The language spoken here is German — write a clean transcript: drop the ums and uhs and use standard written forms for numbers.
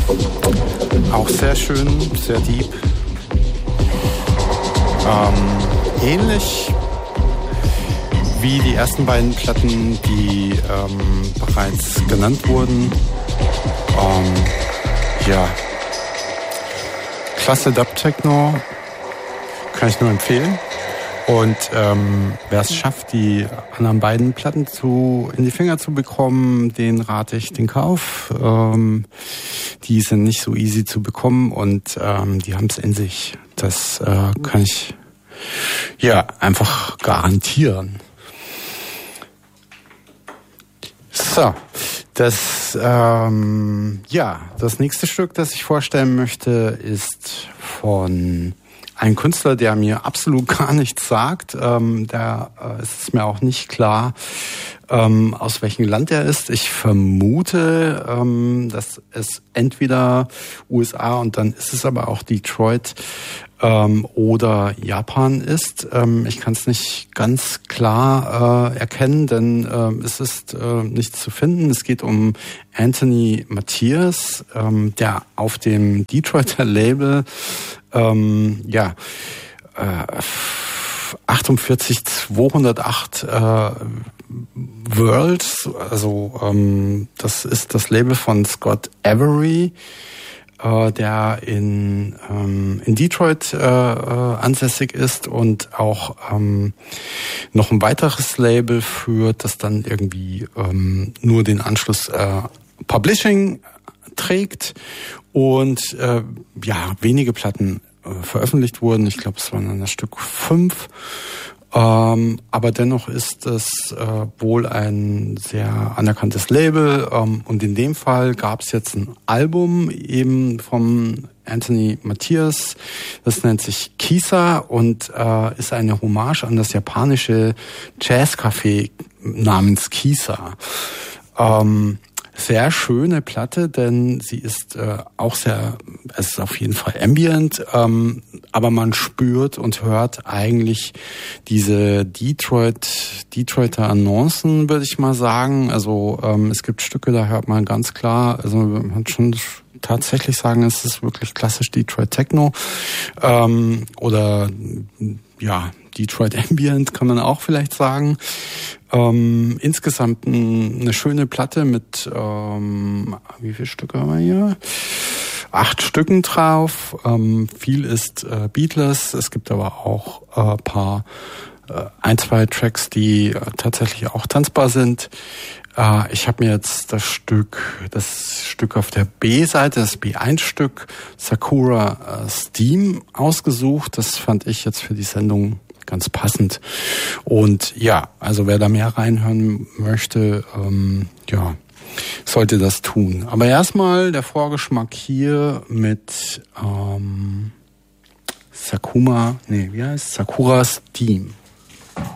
Auch sehr schön, sehr deep. Ähnlich wie die ersten beiden Platten, die bereits genannt wurden. Ja, klasse Dub-Techno, kann ich nur empfehlen. Und wer es schafft, die anderen beiden Platten in die Finger zu bekommen, den rate ich den Kauf. Die sind nicht so easy zu bekommen und die haben es in sich. Das kann ich ja einfach garantieren. So, das nächste Stück, das ich vorstellen möchte, ist von einem Künstler, der mir absolut gar nichts sagt. Da ist es mir auch nicht klar, aus welchem Land er ist. Ich vermute, dass es entweder USA und dann ist es aber auch Detroit oder Japan ist. Ich kann es nicht ganz klar erkennen, denn es ist nichts zu finden. Es geht um Anthony Mathias, der auf dem Detroiter Label 48208 Worlds, also das ist das Label von Scott Avery, der in Detroit ansässig ist und auch noch ein weiteres Label führt, das dann irgendwie nur den Anschluss Publishing trägt und wenige Platten veröffentlicht wurden. Ich glaube, es waren das Stück 5. Aber dennoch ist es wohl ein sehr anerkanntes Label. Und in dem Fall gab es jetzt ein Album eben vom Anthony Mathias. Das nennt sich Kisa und ist eine Hommage an das japanische Jazzcafé namens Kisa. Sehr schöne Platte, denn sie ist auch es ist auf jeden Fall ambient, aber man spürt und hört eigentlich diese Detroiter Annoncen, würde ich mal sagen. Also es gibt Stücke, da hört man ganz klar, also man kann schon tatsächlich sagen, es ist wirklich klassisch Detroit Techno oder ja, Detroit Ambient kann man auch vielleicht sagen. Insgesamt eine schöne Platte mit, wie viele Stücke haben wir hier? 8 Stücken drauf. Viel ist Beatles. Es gibt aber auch ein, zwei Tracks, die tatsächlich auch tanzbar sind. Ich habe mir jetzt das Stück auf der B-Seite, das B1-Stück Sakura Steam ausgesucht. Das fand ich jetzt für die Sendung ganz passend. Und ja, also wer da mehr reinhören möchte, sollte das tun. Aber erstmal der Vorgeschmack hier mit Sakura Steam.